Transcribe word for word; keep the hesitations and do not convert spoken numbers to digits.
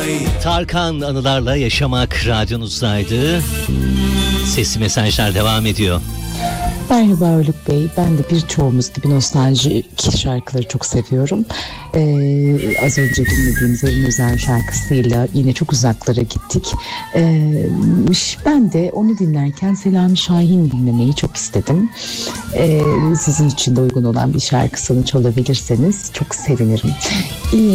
Tarkan anılarla yaşamak radyonuzdaydı. Sesli mesajlar devam ediyor. Merhaba Haluk Bey, ben de birçoğumuz gibi nostaljik şarkıları çok seviyorum. Ee, az önce dinlediğimiz Evin Özel şarkısıyla yine çok uzaklara gittik. Ee, ben de onu dinlerken Selami Şahin dinlemeyi çok istedim. Ee, sizin için de uygun olan bir şarkısını çalabilirseniz çok sevinirim. İyi